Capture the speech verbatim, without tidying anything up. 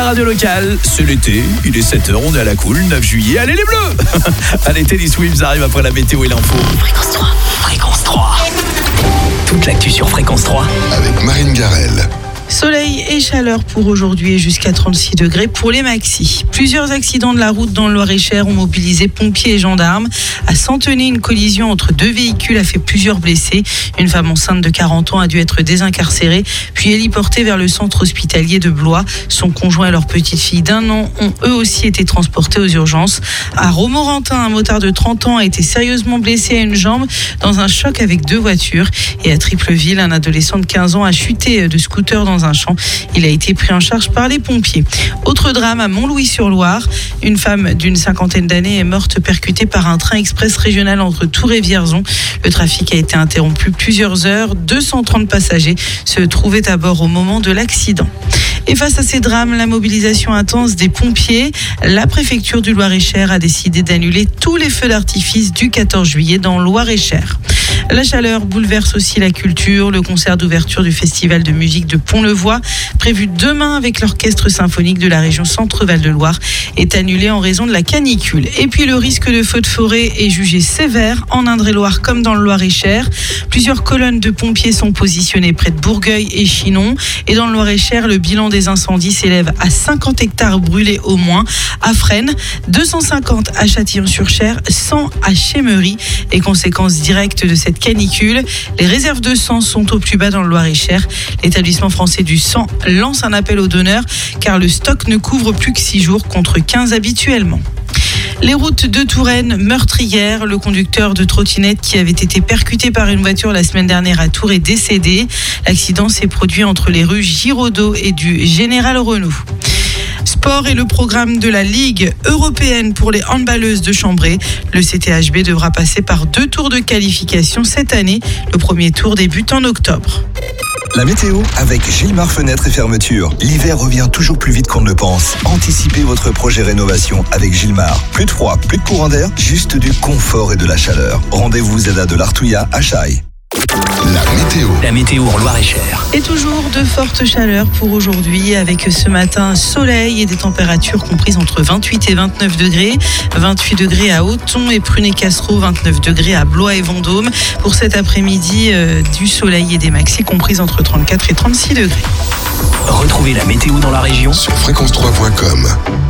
radio locale, c'est l'été, il est sept heures, on est à la cool, neuf juillet, allez les bleus. Allez, Teddy Swims arrive après la météo et l'info. Fréquence trois, Fréquence trois. Toute l'actu sur Fréquence trois. Avec Marine Garel. Soleil et chaleur pour aujourd'hui et jusqu'à trente-six degrés pour les maxis. Plusieurs accidents de la route dans le Loir-et-Cher ont mobilisé pompiers et gendarmes. À Centenay, une collision entre deux véhicules a fait plusieurs blessés. Une femme enceinte de quarante ans a dû être désincarcérée, puis héliportée vers le centre hospitalier de Blois. Son conjoint et leur petite fille d'un an ont eux aussi été transportés aux urgences. À Romorantin, un motard de trente ans a été sérieusement blessé à une jambe dans un choc avec deux voitures. Et à Tripleville, un adolescent de quinze ans a chuté de scooter dans un champ. Il a été pris en charge par les pompiers. Autre drame à Montlouis-sur-Loire. Une femme d'une cinquantaine d'années est morte percutée par un train express régional entre Tours et Vierzon. Le trafic a été interrompu plusieurs heures. deux cent trente passagers se trouvaient à bord au moment de l'accident. Et face à ces drames, la mobilisation intense des pompiers, la préfecture du Loir-et-Cher a décidé d'annuler tous les feux d'artifice du quatorze juillet dans le Loir-et-Cher. La chaleur bouleverse aussi la culture. Le concert d'ouverture du festival de musique de Pont-le-Voix, prévu demain avec l'orchestre symphonique de la région Centre-Val de Loire, est annulé en raison de la canicule. Et puis le risque de feu de forêt est jugé sévère en Indre-et-Loire comme dans le Loir-et-Cher. Plusieurs colonnes de pompiers sont positionnées près de Bourgueil et Chinon. Et dans le Loir-et-Cher, le bilan des incendies s'élève à cinquante hectares brûlés au moins. À Fresnes, deux cent cinquante à Châtillon-sur-Cher, cent à Chémery. Et conséquence directe de cette canicule, les réserves de sang sont au plus bas dans le Loir-et-Cher. L'établissement français du sang lance un appel aux donneurs car le stock ne couvre plus que six jours contre quinze habituellement. Les routes de Touraine meurtrières. Le conducteur de trottinette qui avait été percuté par une voiture la semaine dernière à Tours est décédé. L'accident s'est produit entre les rues Giraudot et du Général Renault. Sport et le programme de la Ligue européenne pour les handballeuses de Chambray. Le C T H B devra passer par deux tours de qualification cette année. Le premier tour débute en octobre. La météo avec Gilmar Fenêtres et Fermetures. L'hiver revient toujours plus vite qu'on ne le pense. Anticipez votre projet rénovation avec Gilmar. Plus de froid, plus de courant d'air, juste du confort et de la chaleur. Rendez-vous Zeda de l'Artouillat à Chaille. La météo. La météo en Loir-et-Cher. Et toujours de fortes chaleurs pour aujourd'hui avec ce matin soleil et des températures comprises entre vingt-huit et vingt-neuf degrés. vingt-huit degrés à Auton et Prunay-Cassereau, vingt-neuf degrés à Blois et Vendôme. Pour cet après-midi, euh, du soleil et des maxis comprises entre trente-quatre et trente-six degrés. Retrouvez la météo dans la région Sur fréquence trois point com.